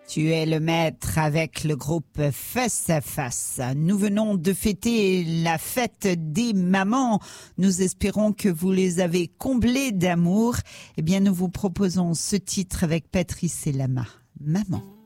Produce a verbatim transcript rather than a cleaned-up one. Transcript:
Tu es le maître avec le groupe Face à Face. Nous venons de fêter la fête des mamans. Nous espérons que vous les avez comblées d'amour. Eh bien, nous vous proposons ce titre avec Patrice et Lama. Maman.